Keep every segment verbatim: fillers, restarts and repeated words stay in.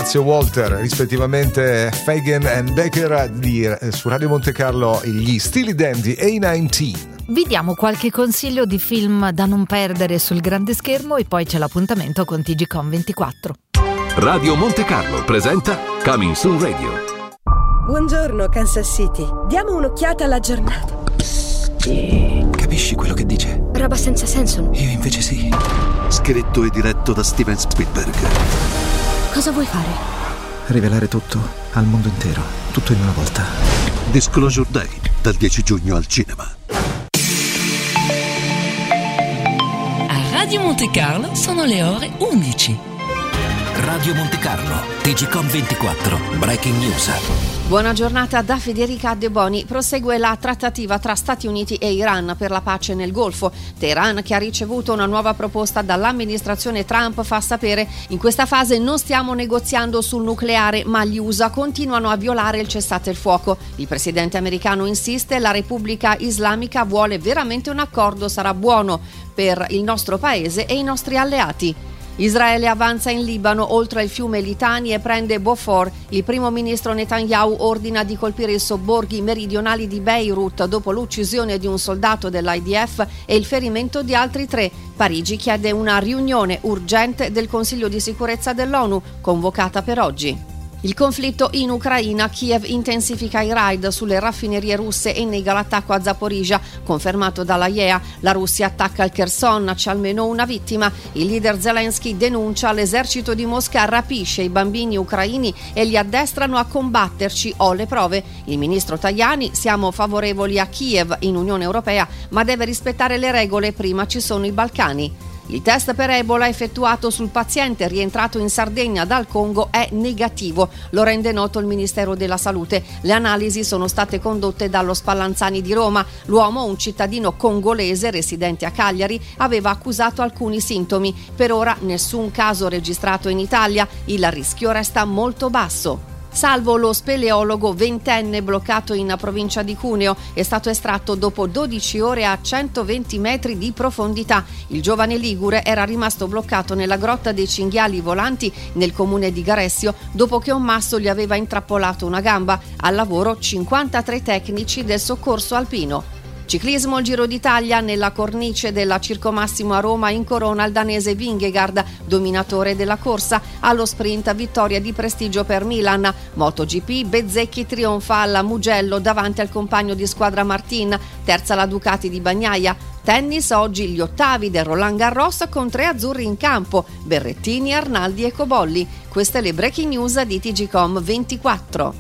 Ignazio Walter, rispettivamente Fagen and Becker, di, eh, su Radio Monte Carlo, gli Steely Dandy A diciannove. Vi diamo qualche consiglio di film da non perdere sul grande schermo e poi c'è l'appuntamento con T G Com ventiquattro. Radio Monte Carlo presenta Coming Soon Radio. Buongiorno Kansas City, diamo un'occhiata alla giornata. Capisci quello che dice? Roba senza senso. Io invece sì. Scritto e diretto da Steven Spielberg. Cosa vuoi fare? Rivelare tutto al mondo intero, tutto in una volta. Disclosure Day, dal dieci giugno al cinema. A Radio Monte Carlo sono le ore undici. Radio Monte Carlo, T G Com ventiquattro, Breaking News. Buona giornata da Federica De Boni. Prosegue la trattativa tra Stati Uniti e Iran per la pace nel Golfo. Teheran, che ha ricevuto una nuova proposta dall'amministrazione Trump, fa sapere: in questa fase non stiamo negoziando sul nucleare, ma gli U S A continuano a violare il cessate il fuoco. Il presidente americano insiste: la Repubblica Islamica vuole veramente un accordo, sarà buono per il nostro paese e i nostri alleati. Israele avanza in Libano oltre il fiume Litani e prende Beaufort. Il primo ministro Netanyahu ordina di colpire i sobborghi meridionali di Beirut dopo l'uccisione di un soldato dell'I D F e il ferimento di altri tre. Parigi chiede una riunione urgente del Consiglio di sicurezza dell'ONU, convocata per oggi. Il conflitto in Ucraina, Kiev intensifica i raid sulle raffinerie russe e nega l'attacco a Zaporizhzhia, confermato dalla I E A. La Russia attacca il Kherson, c'è almeno una vittima. Il leader Zelensky denuncia: l'esercito di Mosca rapisce i bambini ucraini e li addestrano a combatterci, ho le prove. Il ministro Tajani: siamo favorevoli a Kiev in Unione Europea, ma deve rispettare le regole, prima ci sono i Balcani. Il test per Ebola effettuato sul paziente rientrato in Sardegna dal Congo è negativo, lo rende noto il Ministero della Salute. Le analisi sono state condotte dallo Spallanzani di Roma. L'uomo, un cittadino congolese residente a Cagliari, aveva accusato alcuni sintomi. Per ora nessun caso registrato in Italia, il rischio resta molto basso. Salvo lo speleologo ventenne bloccato in provincia di Cuneo, è stato estratto dopo dodici ore a centoventi metri di profondità. Il giovane ligure era rimasto bloccato nella grotta dei cinghiali volanti nel comune di Garessio dopo che un masso gli aveva intrappolato una gamba. Al lavoro cinquantatré tecnici del soccorso alpino. Ciclismo, il Giro d'Italia. Nella cornice della Circomassimo a Roma incorona il danese Vingegaard, dominatore della corsa. Allo sprint, vittoria di prestigio per Milan. MotoGP, Bezzecchi trionfa alla Mugello davanti al compagno di squadra Martin, terza la Ducati di Bagnaia. Tennis, oggi gli ottavi del Roland Garros con tre azzurri in campo, Berrettini, Arnaldi e Cobolli. Queste le breaking news di T G Com ventiquattro.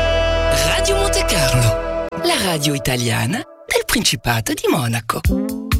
La radio italiana del Principato di Monaco.